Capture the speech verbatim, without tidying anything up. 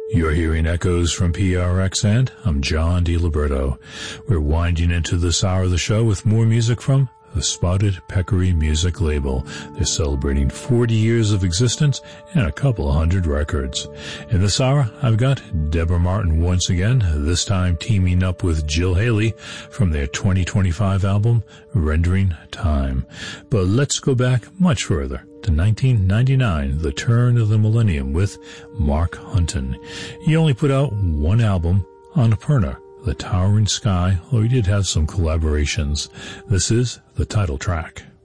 You're hearing echoes from P R X, and I'm John DiLiberto. We're winding into this hour of the show with more music from the Spotted Peccary music label. They're celebrating forty years of existence and a couple of hundred records. In this hour, I've got Deborah Martin once again, this time teaming up with Jill Haley from their twenty twenty-five album, Rendering Time. But let's go back much further to nineteen ninety-nine, the turn of the millennium, with Mark Hunton. He only put out one album, Annapurna, The Towering Sky, though he did have some collaborations. This is the title track.